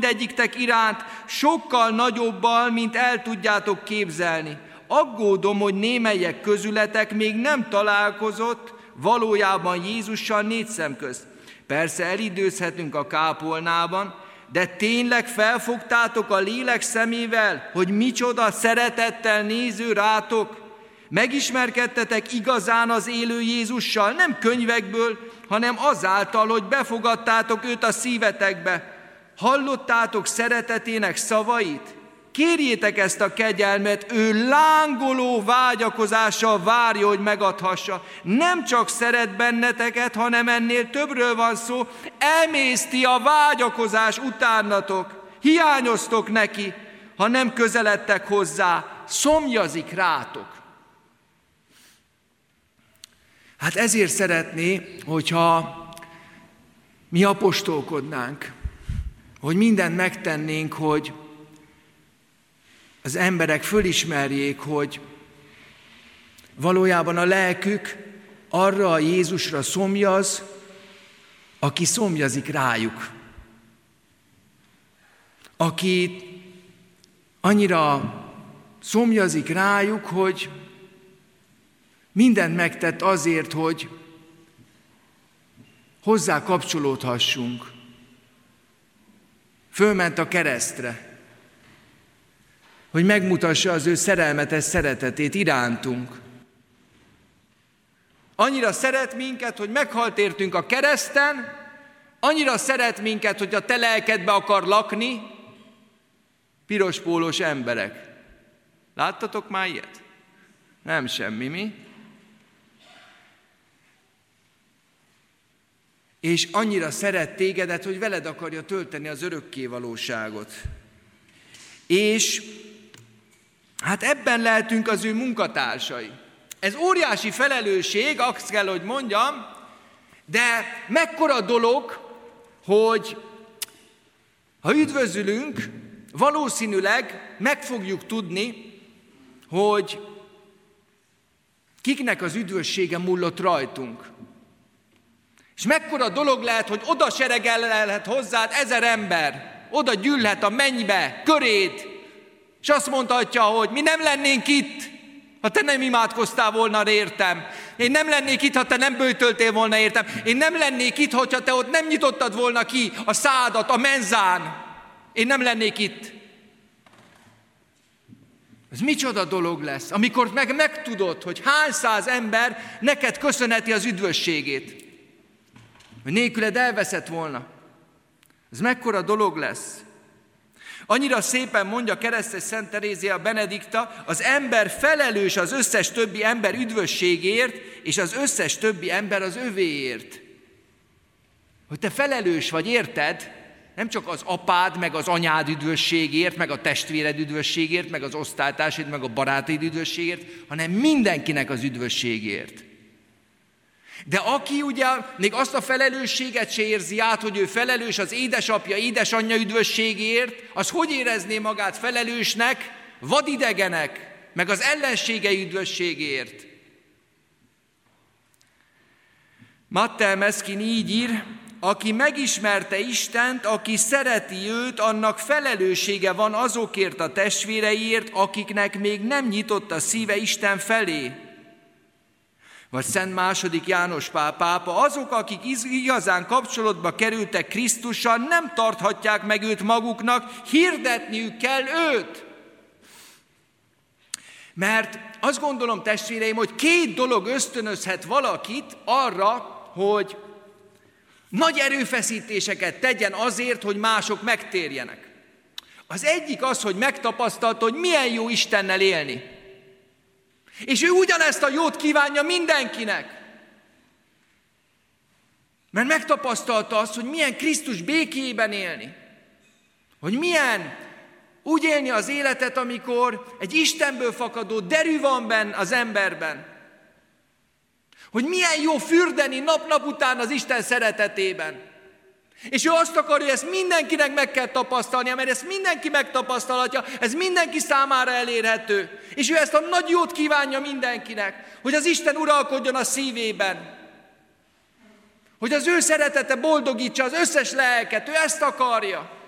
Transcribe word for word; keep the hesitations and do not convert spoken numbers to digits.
mindegyiktek iránt sokkal nagyobbal, mint el tudjátok képzelni. Aggódom, hogy némelyek közületek még nem találkozott valójában Jézussal négy szem közt. Persze elidőzhetünk a kápolnában, de tényleg felfogtátok a lélek szemével, hogy micsoda szeretettel néző rátok? Megismerkedtetek igazán az élő Jézussal, nem könyvekből, hanem azáltal, hogy befogadtátok őt a szívetekbe. Hallottátok szeretetének szavait? Kérjétek ezt a kegyelmet, ő lángoló vágyakozással várja, hogy megadhassa. Nem csak szeret benneteket, hanem ennél többről van szó, emészti a vágyakozás utánatok. Hiányoztok neki, ha nem közeledtek hozzá, szomjazik rátok. Hát ezért szeretné, hogyha mi apostolkodnánk, hogy mindent megtennénk, hogy az emberek fölismerjék, hogy valójában a lelkük arra a Jézusra szomjaz, aki szomjazik rájuk. Aki annyira szomjazik rájuk, hogy mindent megtett azért, hogy hozzá kapcsolódhassunk. Fölment a keresztre, hogy megmutassa az ő szerelmetes szeretetét irántunk. Annyira szeret minket, hogy meghalt értünk a kereszten, annyira szeret minket, hogy a te lelkedbe akar lakni, pirospólós emberek. Láttatok már ilyet? Nem semmi, mi? És annyira szeret tégedet, hogy veled akarja tölteni az örökkévalóságot. És hát ebben lehetünk az ő munkatársai. Ez óriási felelősség, azt kell, hogy mondjam, de mekkora dolog, hogy ha üdvözülünk, valószínűleg meg fogjuk tudni, hogy kiknek az üdvössége múlott rajtunk. És mekkora dolog lehet, hogy oda seregelhet hozzád ezer ember, oda gyűlhet a mennybe, köréd, és azt mondhatja, hogy mi nem lennénk itt, ha te nem imádkoztál volna értem. Én nem lennék itt, ha te nem böjtöltél volna értem. Én nem lennék itt, hogyha te ott nem nyitottad volna ki a szádat a menzán. Én nem lennék itt. Ez micsoda dolog lesz, amikor meg megtudod, hogy hány száz ember neked köszönheti az üdvösségét. Hogy nélküled elveszett volna. Ez mekkora dolog lesz. Annyira szépen mondja keresztes Szent Terézia Benedikta, az ember felelős az összes többi ember üdvösségért, és az összes többi ember az övéért. Hogy te felelős vagy, érted? Nem csak az apád, meg az anyád üdvösségért, meg a testvéred üdvösségért, meg az osztálytársaid, meg a barátaid üdvösségért, hanem mindenkinek az üdvösségért. De aki ugye még azt a felelősséget se érzi át, hogy ő felelős az édesapja, édesanyja üdvösségért, az hogy érezné magát felelősnek, vadidegenek, meg az ellenségei üdvösségért? Mattel Meszkin így ír, aki megismerte Istent, aki szereti őt, annak felelőssége van azokért a testvéreiért, akiknek még nem nyitott a szíve Isten felé. Vagy Szent második János Pál pápa, azok, akik igazán kapcsolatba kerültek Krisztussal, nem tarthatják meg őt maguknak, hirdetniük kell őt. Mert azt gondolom, testvéreim, hogy két dolog ösztönözhet valakit arra, hogy nagy erőfeszítéseket tegyen azért, hogy mások megtérjenek. Az egyik az, hogy megtapasztalta, hogy milyen jó Istennel élni. És ő ugyanezt a jót kívánja mindenkinek. Mert megtapasztalta azt, hogy milyen Krisztus békéjében élni. Hogy milyen úgy élni az életet, amikor egy Istenből fakadó derű van benne az emberben. Hogy milyen jó fürdeni nap-nap után az Isten szeretetében. És ő azt akarja, hogy ezt mindenkinek meg kell tapasztalnia, mert ezt mindenki megtapasztalhatja, ez mindenki számára elérhető. És ő ezt a nagy jót kívánja mindenkinek, hogy az Isten uralkodjon a szívében. Hogy az ő szeretete boldogítsa az összes lelket, ő ezt akarja.